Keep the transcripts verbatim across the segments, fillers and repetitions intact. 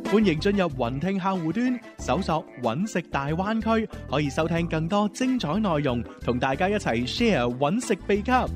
歡迎進入雲聽客戶端，搜索揾食大灣區，可以收聽更多精彩內容，同大家一齊 share 揾食秘笈。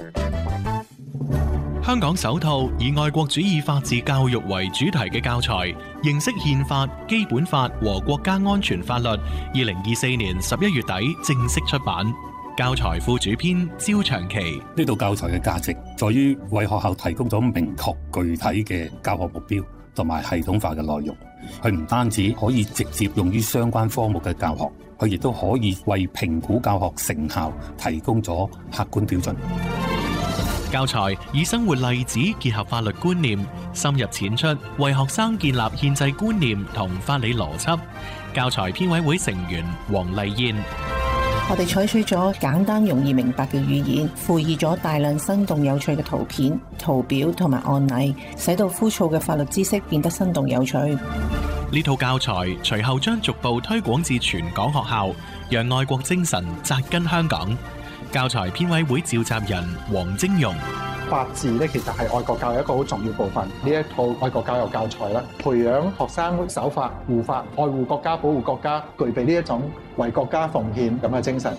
香港首套以愛國主義法治教育為主題嘅教材，認識憲法、基本法和國家安全法律，二零二四年十一月底正式出版。教材副主編焦長期。 呢套教材嘅價值在於為學校提供咗明確具體嘅教學目標同埋系統化嘅內容。佢唔單止可以直接用於相關科目嘅教學，佢亦都可以為評估教學成效提供咗客觀標準。 教材以生活例子結合法律觀念，深入淺出，為學生建立憲制觀念同法理邏輯。教材編委會成員黃麗燕。 我哋採取咗簡單容易明白嘅語言，附以咗大量生動有趣嘅圖片、圖表同埋案例，使到枯燥嘅法律知識變得生動有趣。 呢套教材隨後將逐步推廣至全港學校，讓愛國精神扎根香港。教材編委會召集人黃晶容。 法治咧，其實係愛國教育一個好重要部分。呢一套愛國教育教材咧，培養學生守法、護法、愛護國家、保護國家，具備呢一種為國家奉獻咁嘅精神。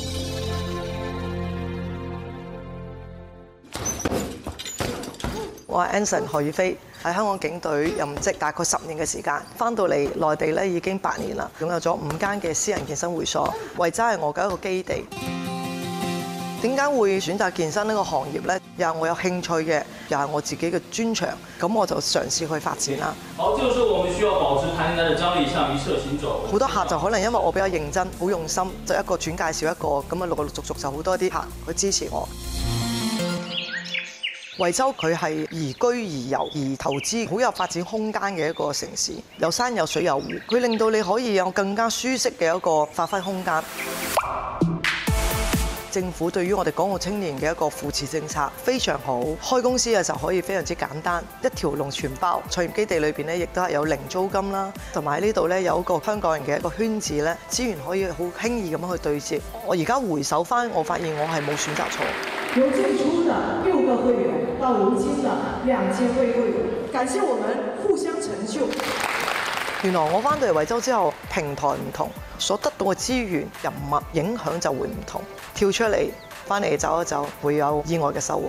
我係 Anson 何宇飛，喺香港警隊任職大概十年嘅時間，翻到嚟內地咧已經八年啦，擁有咗五間嘅私人健身會所，維州係我嘅一個基地。點解會選擇健身呢個行業呢？又係我有興趣嘅，又係我自己嘅專長，咁我就嘗試去發展啦。 好，這個時候我們需要保持彈性嘅張力，向一側行走。 好多客就可能因為我比較認真、好用心，就一個轉介紹一個，咁啊陸陸續續就好多啲客去支持我。惠州佢係宜居宜遊宜投資，好有發展空間嘅一個城市，有山有水有湖，佢令到你可以有更加舒適嘅一個發揮空間。政府對於我哋港澳青年嘅一個扶持政策非常好，開公司嘅時候可以非常之簡單，一條龍全包。創業基地裏邊咧，亦都係有零租金啦，同埋喺呢度咧有一個香港人嘅一個圈子咧，資源可以好輕易咁樣去對接。我而家回首翻，我發現我係冇選擇錯。 由最初的六個會員到如今的兩千位會員，感謝我們互相成就。 原來我翻到嚟惠州之後，平台唔同，所得到嘅資源、人物影響就會唔同。跳出嚟，翻嚟走一走，會有意外嘅收穫。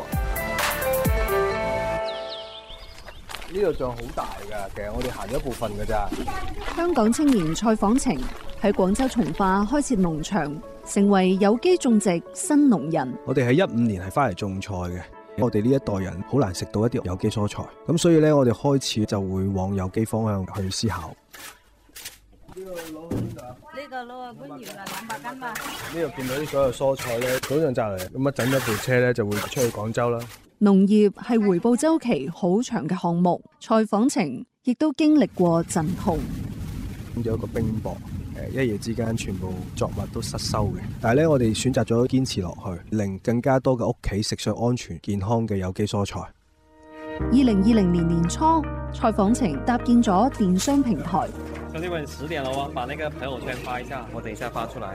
呢個像好大㗎，其實我哋行咗一部分㗎咋。 香港青年蔡訪程喺廣州從化開設農場，成為有機種植新農人。 我哋喺一五年係翻嚟種菜嘅。我哋呢一代人好難食到一啲有機蔬菜，咁所以咧，我哋開始就會往有機方向去思考。呢個攞去邊度啊？呢個攞去番禺啦，兩百斤嘛。呢度見到啲所有蔬菜咧，早上摘嚟，咁一整一部車咧就會出去廣州啦。 農業係回報週期好長嘅項目，蔡訪程亦都經歷過陣痛。 有一個冰雹。一夜之間全部作物都失收嘅，但係咧我哋選擇咗堅持落去，令更加多嘅屋企食上安全健康嘅有機蔬菜。 二零二零年年初，蔡訪程搭建咗電商平台。 兄弟們，十點了喎，把那個朋友圈發一下，我等一下發出來。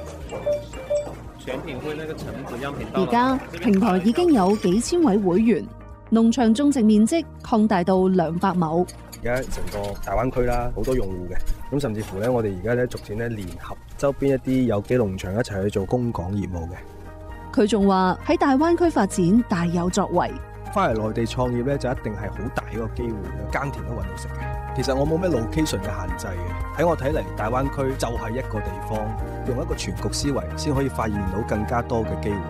全品會那個橙子樣品到。 而家平台已經有幾千位會員，農場種植面積擴大到兩百畝。 而家成個大灣區啦，好多用戶嘅，咁甚至乎咧，我哋而家咧逐漸咧聯合周邊一啲有機農場一齊去做供港業務嘅。 佢仲話喺大灣區發展大有作為。 翻嚟內地創業咧，就一定係好大一個機會嘅，耕田都搵到食嘅。其實我冇咩 location 嘅限制嘅，喺我睇嚟，大灣區就係一個地方，用一個全局思維，先可以發現到更加多嘅機會。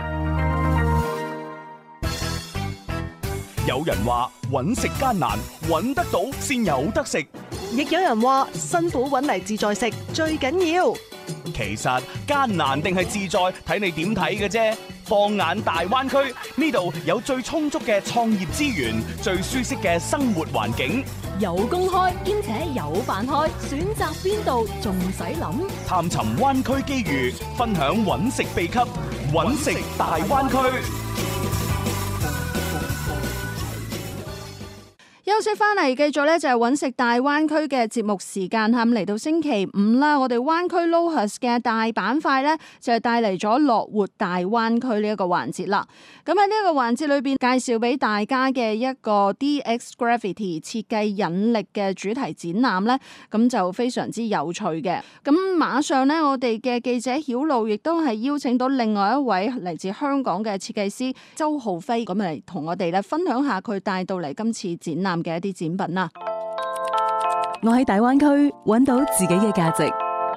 有人話揾食艱難，揾得到先有得食； 亦有人話辛苦揾嚟自在食最緊要。 其實艱難定係自在，睇你點睇嘅啫。放眼大灣區，呢度有最充足嘅創業資源，最舒適嘅生活環境， 有公開兼且有辦開，選擇邊度仲使諗？ 探尋灣區機遇，分享揾食秘笈，揾食大灣區。 一休息翻嚟，繼續咧就係揾食大灣區嘅節目時間嚇。咁嚟到星期五啦，我哋灣區 LOHAS 嘅大板塊咧就係帶嚟咗樂活大灣區呢一個環節啦。咁喺呢一個環節裏邊介紹俾大家嘅一個 D X Gravity 設計引力嘅主題展覽咧，咁就非常之有趣嘅。咁馬上咧，我哋嘅記者曉露亦都係邀請到另外一位嚟自香港嘅設計師周浩輝，咁嚟同我哋咧分享下佢帶到嚟今次展覽嘅一啲展品啦。 我喺大灣區揾到自己嘅價值，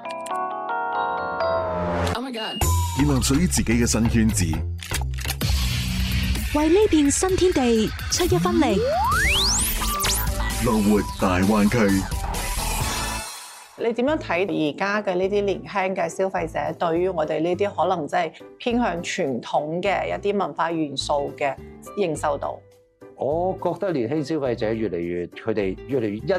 Oh my God. 建立屬於自己嘅新圈子， 為呢片新天地出一分力。 樂活大灣區。 你點樣睇而家嘅呢啲年輕嘅消費者對於我哋呢啲可能即係偏向傳統嘅一啲文化元素嘅認受度？ 我覺得年輕消費者越嚟越，佢哋越嚟越欣